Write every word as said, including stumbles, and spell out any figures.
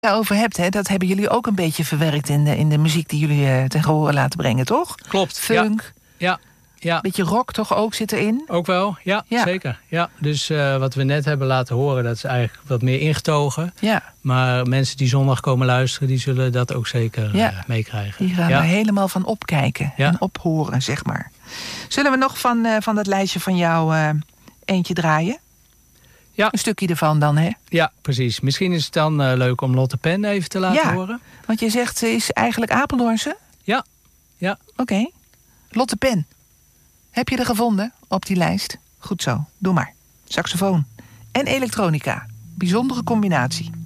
over hebt, hè, dat hebben jullie ook een beetje verwerkt in de, in de muziek die jullie uh, ten gehore laten brengen, toch? Klopt. Funk. Ja. ja, ja. Beetje rock toch ook zit erin? Ook wel, ja, ja. zeker. Ja. Dus uh, wat we net hebben laten horen, dat is eigenlijk wat meer ingetogen. Ja. Maar mensen die zondag komen luisteren, die zullen dat ook zeker ja. uh, meekrijgen. Die gaan ja. er helemaal van opkijken ja. en ophoren, zeg maar. Zullen we nog van, uh, van dat lijstje van jou uh, eentje draaien? Ja. Een stukje ervan dan, hè? Ja, precies. Misschien is het dan uh, leuk om Lotte Pen even te laten ja, horen. Want je zegt, ze is eigenlijk Apeldoornse? Ja. ja. Oké. Okay. Lotte Pen. Heb je er gevonden op die lijst? Goed zo, doe maar. Saxofoon en elektronica. Bijzondere combinatie.